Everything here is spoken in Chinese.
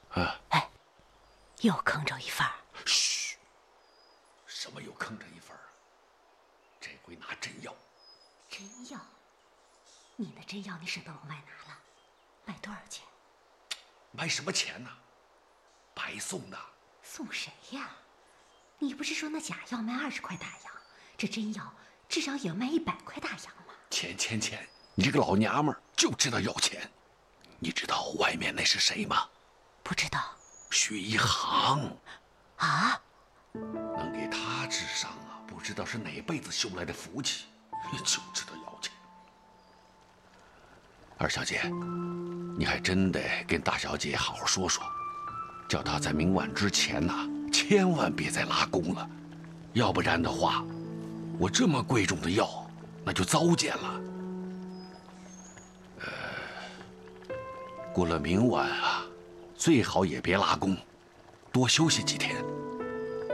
哎，又坑着一份儿。 嘘，什么又坑着一份儿啊？这回拿真药。 真药？你那真药你舍得往外拿了？卖多少钱？ 卖什么钱呢？白送的。 送谁呀？你不是说那假药卖20块大洋，这真药至少也要卖100块大洋吗？ 钱，你这个老娘们儿就知道要钱。你知道外面那是谁吗？ 不知道。 许一航。 啊？ 能给他治伤啊，不知道是哪辈子修来的福气，就知道要钱。二小姐，你还真得跟大小姐好好说说，叫她在明晚之前呐，千万别再拉弓了，要不然的话，我这么贵重的药那就糟践了。过了明晚啊，最好也别拉弓，多休息几天。